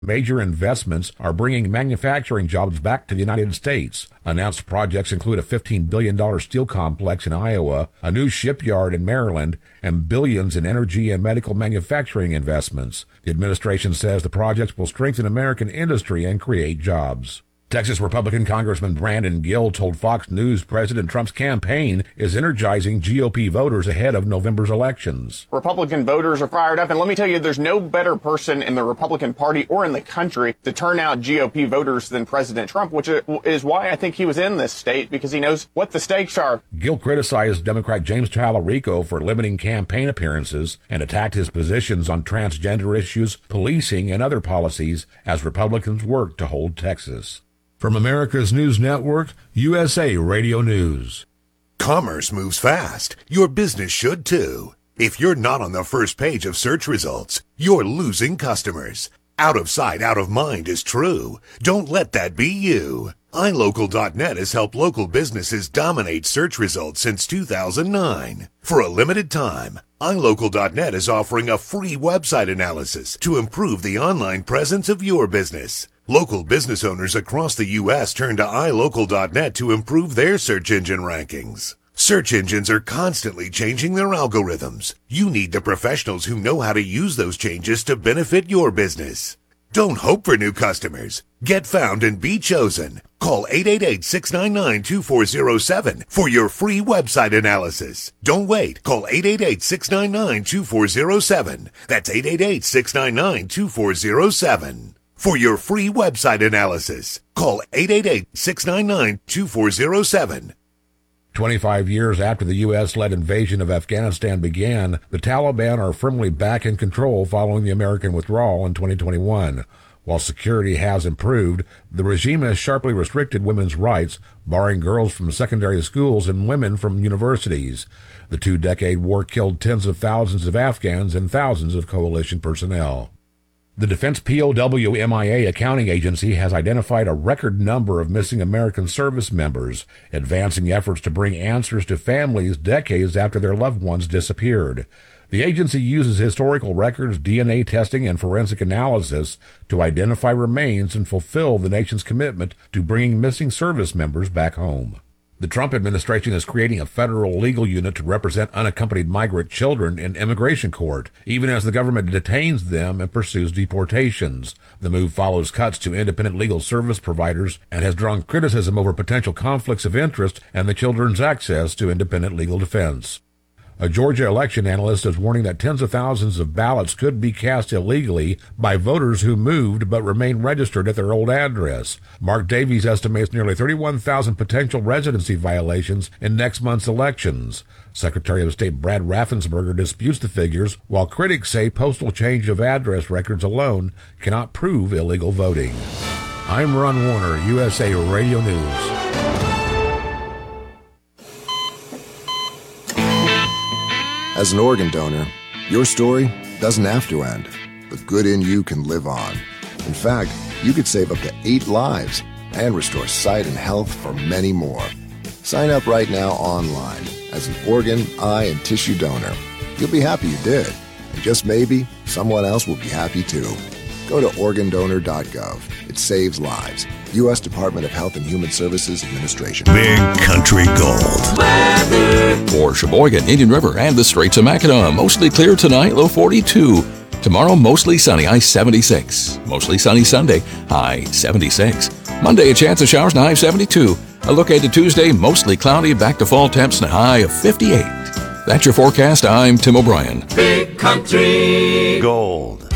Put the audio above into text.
Major investments are bringing manufacturing jobs back to the United States. Announced projects include a $15 billion steel complex in Iowa, a new shipyard in Maryland, and billions in energy and medical manufacturing investments. The administration says the projects will strengthen American industry and create jobs. Texas Republican Congressman Brandon Gill told Fox News President Trump's campaign is energizing GOP voters ahead of November's elections. Republican voters are fired up, and let me tell you, there's no better person in the Republican Party or in the country to turn out GOP voters than President Trump, which is why I think he was in this state, because he knows what the stakes are. Gill criticized Democrat James Tallarico for limiting campaign appearances and attacked his positions on transgender issues, policing, and other policies as Republicans work to hold Texas. From America's News Network, USA Radio News. Commerce moves fast. Your business should too. If you're not on the first page of search results, you're losing customers. Out of sight, out of mind is true. Don't let that be you. iLocal.net has helped local businesses dominate search results since 2009. For a limited time, iLocal.net is offering a free website analysis to improve the online presence of your business. Local business owners across the U.S. turn to iLocal.net to improve their search engine rankings. Search engines are constantly changing their algorithms. You need the professionals who know how to use those changes to benefit your business. Don't hope for new customers. Get found and be chosen. Call 888-699-2407 for your free website analysis. Don't wait. Call 888-699-2407. That's 888-699-2407. For your free website analysis, call 888-699-2407. 25 years after the U.S.-led invasion of Afghanistan began, the Taliban are firmly back in control following the American withdrawal in 2021. While security has improved, the regime has sharply restricted women's rights, barring girls from secondary schools and women from universities. The two-decade war killed tens of thousands of Afghans and thousands of coalition personnel. The Defense POW MIA accounting agency has identified a record number of missing American service members, advancing efforts to bring answers to families decades after their loved ones disappeared. The agency uses historical records, DNA testing, and forensic analysis to identify remains and fulfill the nation's commitment to bringing missing service members back home. The Trump administration is creating a federal legal unit to represent unaccompanied migrant children in immigration court, even as the government detains them and pursues deportations. The move follows cuts to independent legal service providers and has drawn criticism over potential conflicts of interest and the children's access to independent legal defense. A Georgia election analyst is warning that tens of thousands of ballots could be cast illegally by voters who moved but remain registered at their old address. Mark Davies estimates nearly 31,000 potential residency violations in next month's elections. Secretary of State Brad Raffensperger disputes the figures, while critics say postal change of address records alone cannot prove illegal voting. I'm Ron Warner, USA Radio News. As an organ donor, your story doesn't have to end. The good in you can live on. In fact, you could save up to 8 lives and restore sight and health for many more. Sign up right now online as an organ, eye, and tissue donor. You'll be happy you did. And just maybe, someone else will be happy too. Go to organdonor.gov. It saves lives. U.S. Department of Health and Human Services Administration. Big Country Gold. For Sheboygan, Indian River, and the Straits of Mackinac, mostly clear tonight, low 42. Tomorrow, mostly sunny, high 76. Mostly sunny Sunday, high 76. Monday, a chance of showers, high 72. A look ahead to Tuesday, mostly cloudy, back to fall temps, and a high of 58. That's your forecast. I'm Tim O'Brien. Big Country Gold.